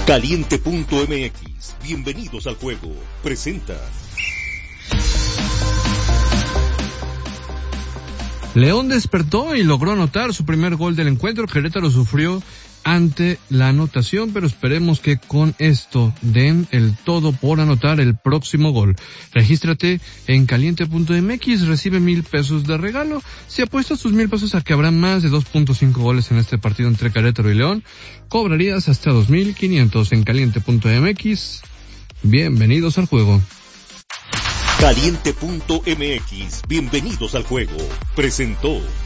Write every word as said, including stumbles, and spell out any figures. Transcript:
Caliente punto m x, bienvenidos al juego, presenta. León despertó y logró anotar su primer gol del encuentro. Querétaro sufrió ante la anotación, pero esperemos que con esto den el todo por anotar el próximo gol. Regístrate en Caliente punto m x, recibe mil pesos de regalo. Si apuestas tus mil pesos a que habrá más de dos punto cinco goles en este partido entre Querétaro y León, cobrarías hasta dos mil quinientos en Caliente punto m x. Bienvenidos al juego. Caliente punto m x, bienvenidos al juego, presentó.